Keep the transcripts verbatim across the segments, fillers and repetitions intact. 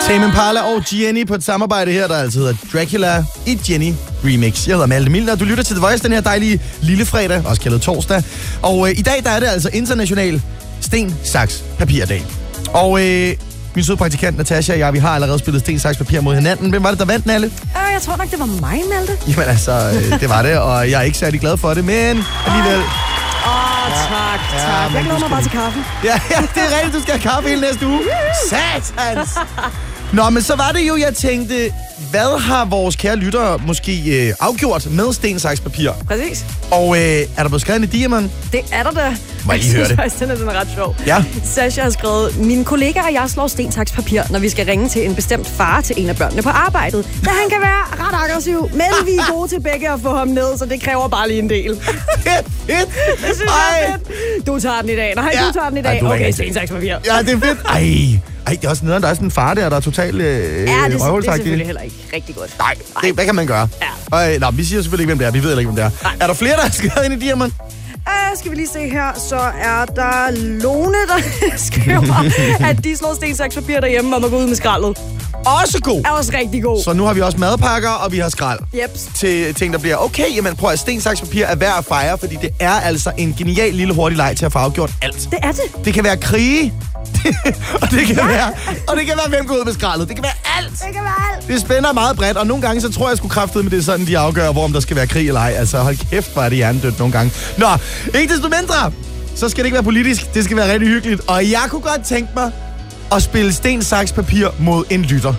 Tame Impala og Jenny på et samarbejde her, der altså hedder Dracula i Jenny Remix. Jeg hedder Malte Milner, og du lytter til The Voice den her dejlige lille fredag, også kaldet torsdag. Og øh, i dag der er det altså international sten, saks, papir-dag. Og øh, min søde praktikant Natasha og jeg, vi har allerede spillet sten, saks, papir mod hinanden. Hvem var det, der vandt, Nalle? Øh, jeg tror nok, det var mig, Malte. Jamen altså, øh, det var det, og jeg er ikke særlig glad for det, men alligevel... Åh, oh, tak, ja, tak. Ja, jeg glæder mig bare til kaffen. Ja, ja, det er rigtigt, du skal have kaffe hele næste uge. Satans! Nå, men så var det jo, jeg tænkte, hvad har vores kære lyttere måske øh, afgjort med sten, saks, papir? Præcis. Og øh, er der blevet skrevet en diamond? Det er der da. Må jeg lige høre det? Jeg synes faktisk, den er ret sjov. Ja. Sasha har skrevet, mine kollegaer og jeg slår sten, saks, papir, når vi skal ringe til en bestemt far til en af børnene på arbejdet. Da han kan være ret aggressiv, men vi er gode til begge at få ham ned, så det kræver bare lige en del. Fedt, fedt. Det synes jeg er fedt. Du tager den i dag. Nej, ja. du tager den i dag. Ja, okay, sten, saks, papir. Ja, det er fedt. Ej. Ej, det er også nederen, der er sådan en far der, der er totalt øh, Ja, det, det er røvelsagtig. selvfølgelig heller ikke rigtig godt. Nej, det, hvad kan man gøre? Ja. Og, øh, nå, vi siger selvfølgelig ikke, hvem det er. Vi ved heller ikke, hvem det er. Nej. Er der flere, der har skrevet ind i diamond? Uh, skal vi lige se her, så er der Lone, der skriver, at de slår sten, saks, papir derhjemme, og må gå ud med skraldet. Også god. Er også rigtig god. Så nu har vi også madpakker, og vi har skrald. Jeps. Til ting, der bliver, okay, jamen prøv at sten, saks, papir er værd at fejre, fordi det er altså en genial lille hurtig leg til at få afgjort alt. Det er det. Det kan være krige, og det kan være, og det kan være, hvem går ud med skraldet. Det kan være alt. Det kan være alt. Det spænder meget bredt, og nogle gange, så tror jeg, jeg skulle kraftede med det sådan, de afgør, hvor om der skal være krig eller ej. Altså, hold kæft, hvor er det hjernedødt nogle gange. Nå, ikke desto mindre, så skal det ikke være politisk. Det skal være rigtig hyggeligt. Og jeg kunne godt tænke mig at spille sten, saks, papir mod en lytter.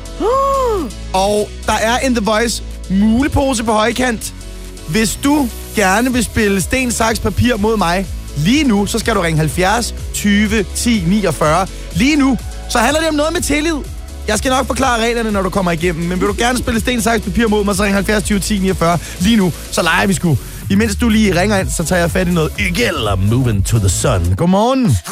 Og der er en The Voice mulepose på højkant. Hvis du gerne vil spille sten, saks, papir mod mig lige nu, så skal du ringe halvfjerds tyve ti niogfyrre. Lige nu, så handler det om noget med tillid. Jeg skal nok forklare reglerne, når du kommer igennem. Men vil du gerne spille sten, saks, papir mod mig, så ring halvfjerds tyve ti niogfyrre. Lige nu, så leger vi sgu. Imens du lige ringer ind, så tager jeg fat i noget Igel og Moving to the Sun. Godmorgen.